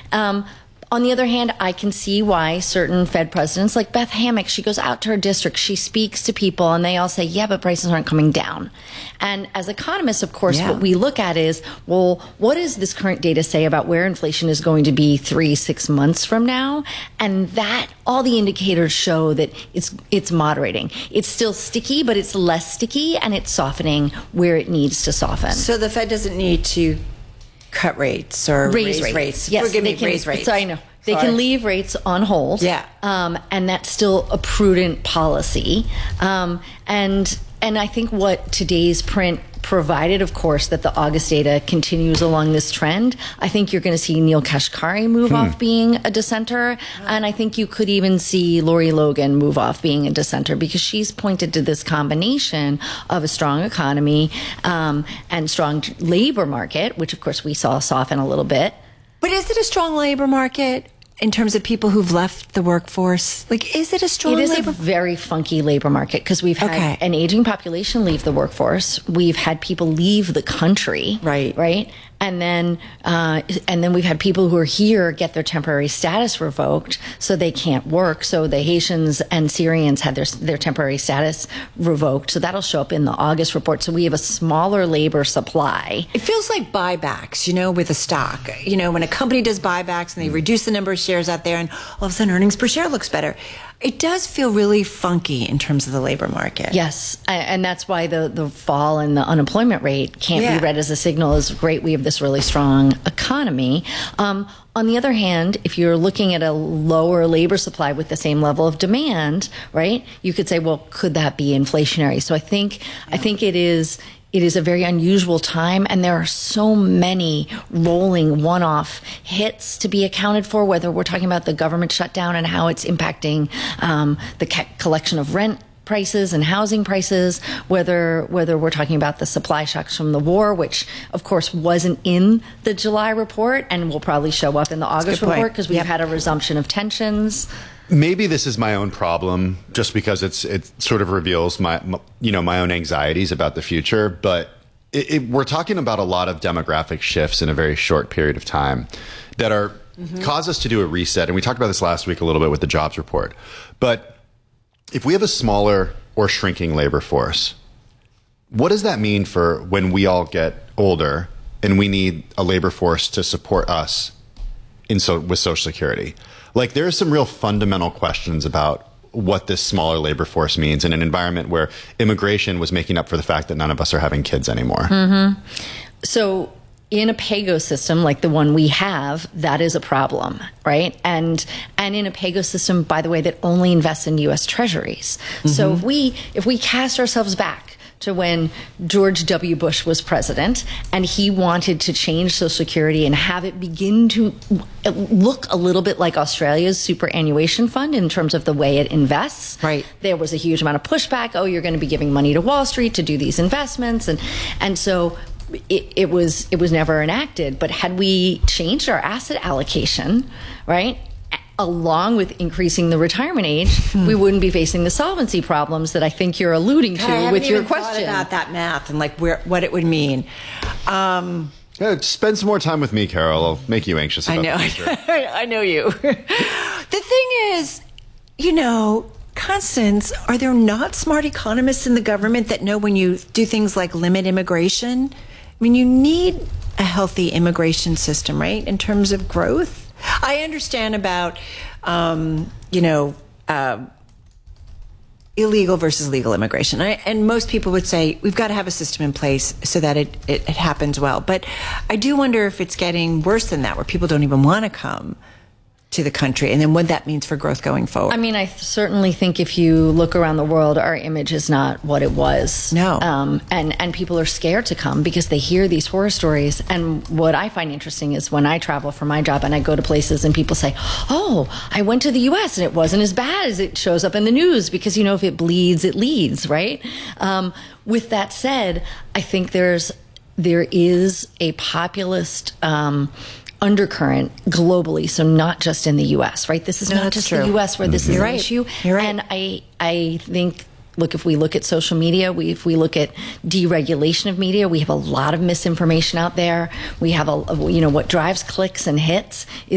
On the other hand, I can see why certain Fed presidents, like Beth Hammack, she goes out to her district, she speaks to people, and they all say, yeah, but prices aren't coming down. And as economists, of course, what we look at is, well, what does this current data say about where inflation is going to be 3-6 months from now? And that, all the indicators show that it's moderating. It's still sticky, but it's less sticky, and it's softening where it needs to soften. So the Fed doesn't need to cut rates or raise rates. Yes, Forgive me, raise rates. So I know. They can leave rates on hold. Yeah. And that's still a prudent policy. And I think what today's print provided, of course, that the August data continues along this trend, I think you're going to see Neil Kashkari move off being a dissenter. And I think you could even see Lori Logan move off being a dissenter, because she's pointed to this combination of a strong economy and strong labor market, which, of course, we saw soften a little bit. But is it a strong labor market in terms of people who've left the workforce? Like, is it a strong labor? It is a very funky labor market, because we've had an aging population leave the workforce. We've had people leave the country. Right. And then we've had people who are here get their temporary status revoked, so they can't work. So the Haitians and Syrians had their temporary status revoked. So that'll show up in the August report. So we have a smaller labor supply. It feels like buybacks, with a stock. When a company does buybacks and they reduce the number of shares out there, and all of a sudden earnings per share looks better. It does feel really funky in terms of the labor market. Yes, and that's why the fall in the unemployment rate can't be read as a signal as great, we have this really strong economy. On the other hand, if you're looking at a lower labor supply with the same level of demand, right, you could say, well, could that be inflationary? So I think it is a very unusual time, and there are so many rolling one-off hits to be accounted for, whether we're talking about the government shutdown and how it's impacting the collection of rent prices and housing prices, whether we're talking about the supply shocks from the war, which, of course, wasn't in the July report and will probably show up in the August report, because we've had a resumption of tensions. Maybe this is my own problem, just because it sort of reveals my own anxieties about the future. But we're talking about a lot of demographic shifts in a very short period of time that are cause us to do a reset. And we talked about this last week a little bit with the jobs report. But if we have a smaller or shrinking labor force, what does that mean for when we all get older and we need a labor force to support us with Social Security? Like, there are some real fundamental questions about what this smaller labor force means in an environment where immigration was making up for the fact that none of us are having kids anymore. So in a PAYGO system like the one we have, that is a problem, right? And in a PAYGO system, by the way, that only invests in U.S. Treasuries. So if we cast ourselves back to when George W. Bush was president, and he wanted to change Social Security and have it begin to look a little bit like Australia's superannuation fund in terms of the way it invests. Right. There was a huge amount of pushback. Oh, you're going to be giving money to Wall Street to do these investments. And so it was never enacted. But had we changed our asset allocation, right, along with increasing the retirement age, we wouldn't be facing the solvency problems that I think you're alluding to with your question. I haven't even thought about that math and what it would mean. Spend some more time with me, Carol. I'll make you anxious about the future. I know you. The thing is, Constance, are there not smart economists in the government that know when you do things like limit immigration? I mean, you need a healthy immigration system, right, in terms of growth? I understand about, illegal versus legal immigration. And most people would say we've got to have a system in place so that it happens well. But I do wonder if it's getting worse than that, where people don't even want to come to the country, and then what that means for growth going forward. I mean, I certainly think if you look around the world, our image is not what it was. No. And people are scared to come because they hear these horror stories. And what I find interesting is when I travel for my job and I go to places and people say, oh, I went to the U.S. and it wasn't as bad as it shows up in the news, because, if it bleeds, it leads, right? With that said, I think there is a populist undercurrent globally, so not just in the U.S., right? This is not just the U.S. where this is an issue. You're right. And I think, look, if we look at social media, if we look at deregulation of media, we have a lot of misinformation out there. We have what drives clicks and hits